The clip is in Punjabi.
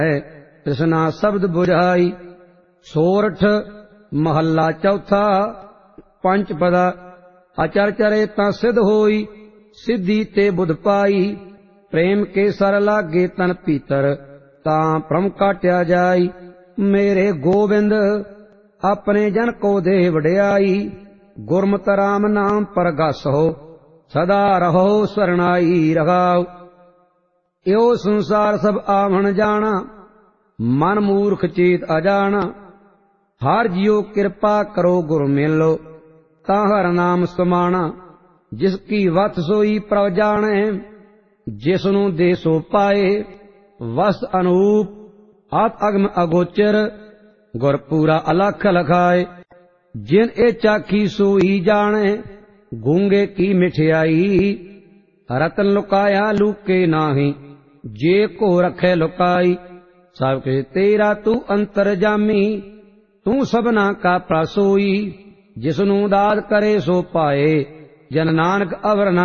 ਤ੍ਰਿਸ਼ਨਾ ਸ਼ਬਦ ਬੁਝਾਈ। ਸੋਰਠ ਮਹੱਲਾ ਚੌਥਾ। ਪੰਚ ਪਦਾ ਅਚਰ ਚਰੇ ਤਾਂ ਸਿਧ ਹੋਈ, ਸਿੱਧੀ ਤੇ ਬੁਧ ਪਾਈ। ਪ੍ਰੇਮ ਕੇ ਸਰ ਲਾਗੇ ਤਨ ਭੀਤਰ, ਤਾਂ ਭ੍ਰਮ ਕਾਟਿਆ ਜਾਈ। ਮੇਰੇ ਗੋਬਿੰਦ ਆਪਣੇ ਜਨ ਕੋ ਦੇ ਵਡਿਆਈ, ਗੁਰਮਤਿ ਰਾਮ ਨਾਮ ਪਰਗਸ ਹੋ, ਸਦਾ ਰਹੋ ਸਰਣਾਈ। ਰਹਾਉ ਇਉ ਸੰਸਾਰ ਸਭ ਆਵਣ ਜਾਣਾ, ਮਨ ਮੂਰਖ ਚੇਤ ਅਜਾਣਾ। ਹਰ ਜਿਉ ਕਿਰਪਾ ਕਰੋ ਗੁਰ ਮਿਲੋ, ਤਾਂ ਹਰ ਨਾਮ ਸਮਾਣਾ। ਜਿਸ ਕੀ ਵਤ ਸੋਈ ਪ੍ਰਭ ਜਾਣੈ, ਜਿਸ ਨੂੰ ਦੇ ਸੋ ਪਾਏ। ਵਸਤ ਅਨੂਪ ਆਤ ਅਗਮ ਅਗੋਚਰ, ਗੁਰ ਪੂਰਾ ਅਲਖ ਲਖਾਏ। ਜਿਨ ਇਹ ਚਾਖੀ ਸੋਈ ਜਾਣੈ, ਗੂੰਗੇ ਕੀ ਮਿਠਿਆਈ। ਰਤਨ ਲੁਕਾਇਆ ਲੁਕੇ ਨਾਹੀ, ਜੇ ਕੋ ਰਖੈ ਲੁਕਾਈ। ਸਭ ਕੁਛ ਤੇਰਾ ਤੂੰ ਅੰਤਰ ਜਾਮੀ, ਤੂੰ ਸਭਨਾ ਕਾ ਪ੍ਰਸੋਈ। ਜਿਸਨੂੰ ਦਾਤ ਕਰੇ ਸੋ ਪਾਏ, ਜਨ ਨਾਨਕ ਅਵਰ ਨ